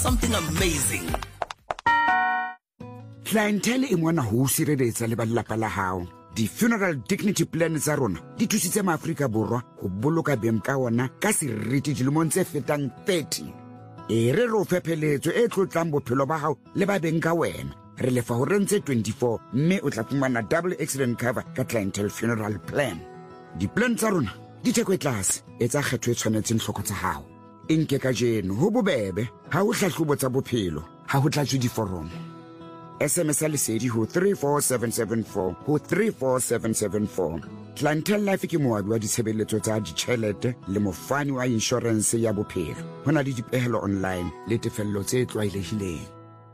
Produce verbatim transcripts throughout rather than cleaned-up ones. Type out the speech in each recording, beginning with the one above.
something amazing. Clientele e mona ho sireletsa le ba lelapa la hao. Di-funeral dignity plan tsa rona di thusitse maAfrika Borwa ho boloka beng ka ona ka seriti dilemong tse fetang thirty. E re ro fepheletso e tlotlang bophelo ba hao le ba beng ka wena. Re lefa ho rentse twenty-four mme o tla fumana double accident cover ka clientele funeral plan. Di-plan tsa rona di theko e tlase, etsa kgetho e tshwanetseng hloko tsa hao. Inke ka jeno ho bobebe, ha ho hlahlobo tsa bophelo, ha ho tlatswe diforomo. S M S lesedi ho three four seven seven four ho three four seven seven four. Clientele Life ke moabi wa ditshebeletso tsa ditjhelete le mofani wa insurance ya bophelo. Hona le dipehelo online le tefello tse tlwaelehileng.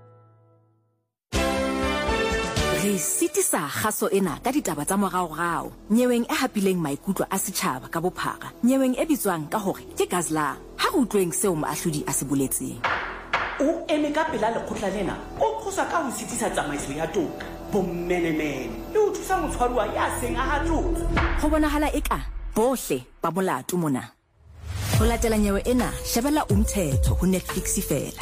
Re sitisa kgaso ena ka ditaba tsa moraorao, nyeweng e hapileng maikutlo a setjhaba ka bophara, nyeweng e bitswang ka hore ke Gazla. Ha re utlweng seo moahlodi a se boletseng. O eme ka pela lekgotla lena o thusa ka ho sitisa tsamaiso ya toka bommenemene le o thusa motshwaruwa ya seng a hatlotse. Ho bonahala eka bohle ba molato mona. Ho latela nyewe ena shebella Umthetho ho Netflix fela.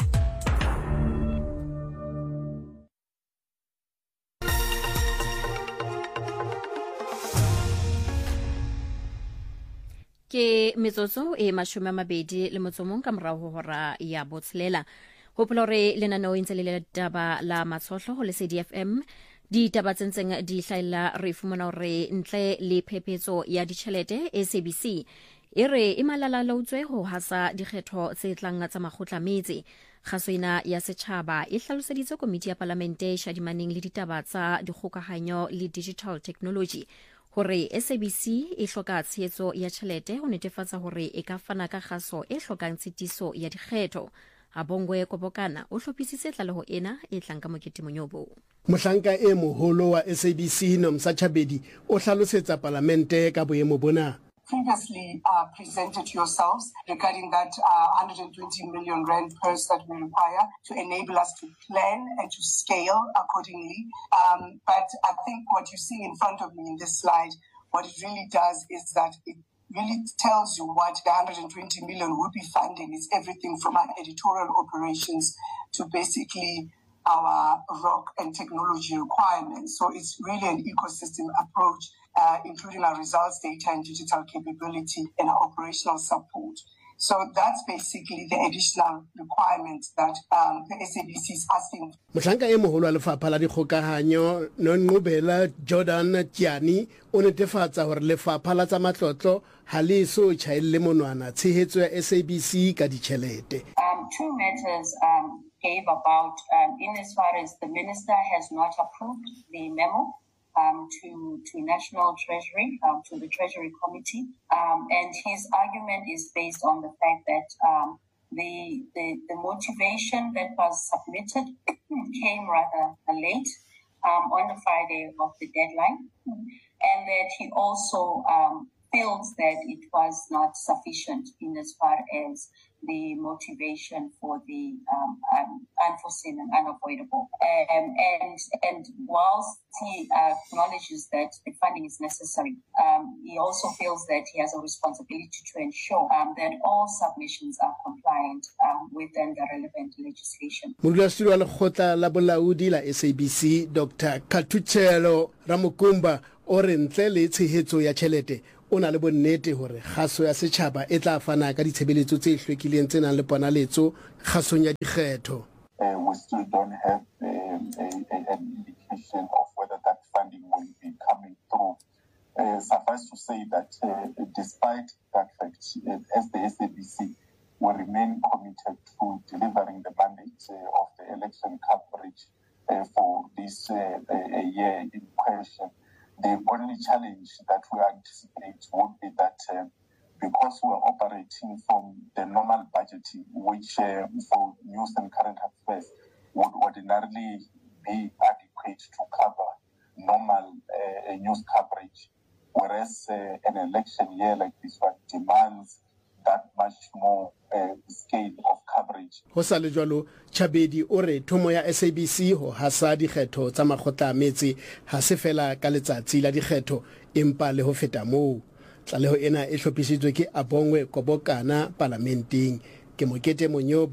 Ke metsotso e mashome a mabedi le motsomong ka morao ho hora ya botshelela. Hopola hore lenaneo e ntse le le taba la matshohlo ho Lesedi F M. Ditaba tse ntseng di hlaela re fumana hore ntle le phephetso ya ditjhelete S A B C e re e malalalaotswe ho hasa dikgetho tse tlang tsa makgotla metse. Kgaso ena ya setjhaba e hlaloseditse komiti ya palamente e shadimaneng le ditaba tsa dikgokahanyo le digital technology hore S A B C e hloka tshehetso ya tjhelete ho netefatsa hore e ka fana ka kgaso e hlokang tshitiso ya dikgetho. Abongwe Kobokana o hlophisitse tlaleho ena e tlang ka mokete monyobo. Mohlanka e moholo wa S A B C Nomsa Chabedi o hlalosetsa palamente ka boemo bona. Previously uh, presented yourselves regarding that uh, one hundred twenty million rand purse that we require to enable us to plan and to scale accordingly. Um, but I think what you see in front of me in this slide, what it really does is that it really tells you what the one hundred twenty million would be funding. It's everything from our editorial operations to basically our rock and technology requirements. So it's really an ecosystem approach, uh, including our results, data and digital capability and our operational support. So that's basically the additional requirements that um, the S A B C is asking. Mohlanka e moholo wa lefapha la dikgokahanyo Nonqubela Jordan Tjani o netefatsa hore lefapha la tsa matlotlo ha le so tjhaelle monwana tshehetso ya S A B C ka ditjhelete. Um, two matters um, gave about um, in as far as the minister has not approved the memo Um, to, to National Treasury, um, to the Treasury Committee. Um, and his argument is based on the fact that um, the, the the motivation that was submitted came rather late um, on the Friday of the deadline, and that he also um, feels that it was not sufficient in as far as the motivation for the um, um, unforeseen and unavoidable. Um, and and whilst he uh, acknowledges that the funding is necessary, um, he also feels that he has a responsibility to ensure um, that all submissions are compliant um, within the relevant legislation. Modulasetulo wa lekgotla la bolaodi la S A B C Doctor Katutshelo Ramokumba o re ntle le tshehetso ya tjhelete ona le bonnete hore kgaso ya setjhaba e tla fana ka ditshebeletso tse hlwekileng tse nang le ponaletso kgasong ya dikgetho. We still don't have um, a, a, an indication of whether that funding will be coming through. Uh, suffice to say that uh, despite that fact, uh, as the S A B C will remain committed to delivering the mandate uh, of the election coverage uh, for this uh, a year in question. The only challenge that we anticipate would be that uh, because we're operating from the normal budgeting, which uh, for news and current affairs would ordinarily be adequate to cover normal uh, news coverage, whereas uh, an election year like this one demands that much more uh, scale of coverage. Ho sa le jwalo Chabedi o re thomo ya S A B C ho hasa dikgetho tsa makgotla a metse ha se fela ka letsatsi la dikgetho empa le ho feta moo. Tlaleho ena e hlophisitswe ke Abongwe Kobokana parlamenteng ke Mokete Monyobo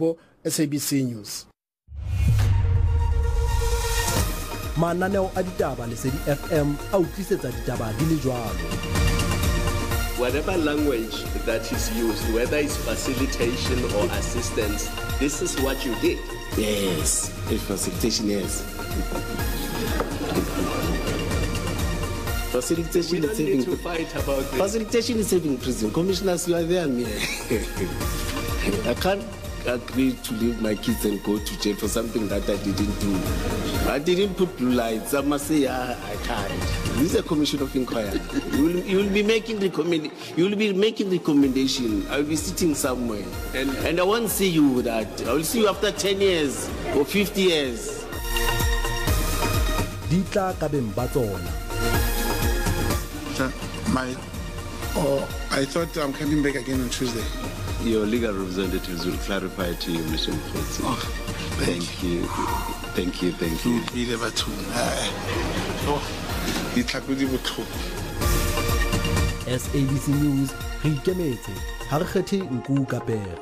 S A B C News. Mananeo a ditaba Lesedi F M a utlwisetsa ditaba di le jwalo. Whatever language that is used, whether it's facilitation or assistance, this is what you did. Yes, it's facilitation, yes. Facilitation We is don't need saving. to fight about this. Facilitation is saving prison. Commissioners, you are there. Me. I can't agree to leave my kids and go to jail for something that I didn't do. I didn't put blue lights. I must say, I, I can't. This is a commission of inquiry. You will, you will be making recommend. You will be making recommendation. I will be sitting somewhere, and and I won't see you with that. I will see you after ten years or fifty years. Ditla ka beng ba tsona. My, oh, I thought I'm coming back again on Tuesday. Your legal representatives will clarify to you, Mister Mkhotsi. Oh, thank, thank you. Thank you, thank you. Be never too. Oh, it's like we S A B C News re ikemetse ha re kgethe nku ka pere.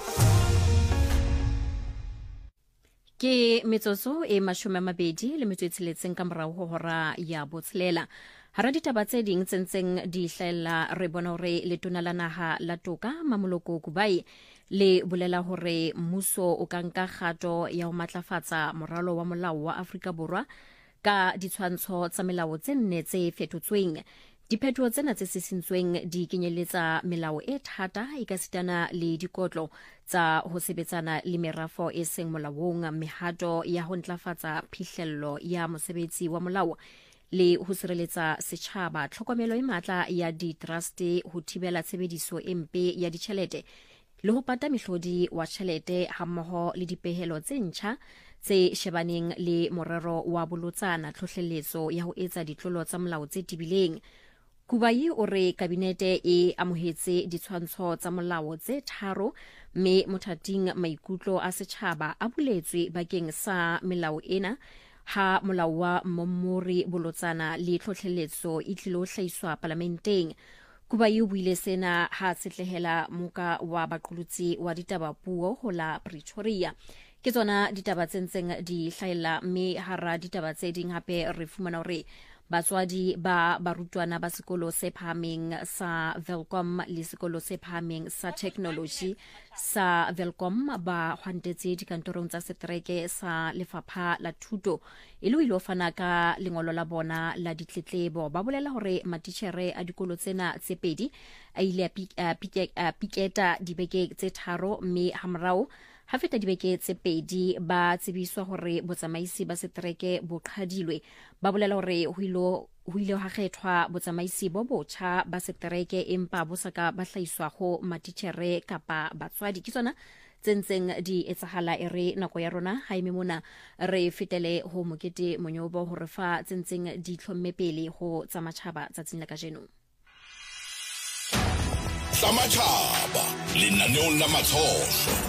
Ke metsotso e mashome a mabedi le metso e tsheletseng ka morao ho hora ya botshelela. Hara ditaba tse ding tsentseng di hlaela re bona hore letona la naha la toka Mamoloko Kubai le bolela hore mmuso o ka nka kgato ya ho matlafatsa moralo wa molao wa Afrika Borwa ka ditshwantsho tsa melao tse nne tse fetotsweng. Diphetho tsena tse sisintsweng di kenyeletsa melao e thata e ka sitana le dikotlo tsa ho sebetsana le merafo e seng molaong, mehato ya ho ntlafatsa phihlello ya mosebetsi wa molao le ho sireletsa setjhaba, tlhokomelo e matla ya di-truste, ho thibela tshebediso e mpe ya ditjhelete le ho pata mehlodi wa tjhelete hammoho le dipehelo tse ntjha tse shebaneng le morero wa bolotsana, tlhohleletso ya ho etsa ditlolo tsa molao tse tibileng. Kubai o re kabinete e amohetse ditshwantsho tsa molao tse tharo mme mothating maikutlo a setjhaba a buletswe bakeng sa melao ena ha molao wa momori bolotsana le tlhohleletso e tlilo hlaiswa parlamenteng. Kubai o buile sena ha setlehela moka wa baqolotsi wa ditaba puo ho la Pretoria. Ke tsona ditaba tsentseng di hlaela mme hara ditaba tse ding hape re fumana hore batswadi ba barutwana ba sekolo se phahameng sa Welcome le sekolo se phahameng sa Technology sa Welcome ba hwantetse dikantorong tsa setereke sa lefapha la thuto e le ilo fana ka lengolo la bona la ditletlebo. Ba bolela hore matitjhere a dikolo tsena tse pedi a ile a piketa dibeke tse tharo mme hamrao ha feta dibeke tse pedi ba tsebiswa hore botsamaisi ba setereke bo qhadilwe. Ba bolela hore ho ilo ho ile ha kgethwa botsamaisi bo botjha ba setereke empa bo saka ba hlaiswa ho matitjhere kapa batswadi. Ke tsona tsentseng di etsahala ere nako ya rona ha ime mona re fetele ho Mokete Monyobo hore fa tsentseng di tlhomme pele ho tsa matjhaba tsatsing la kajeno. Tsa matjhaba lenaneo la matshoso.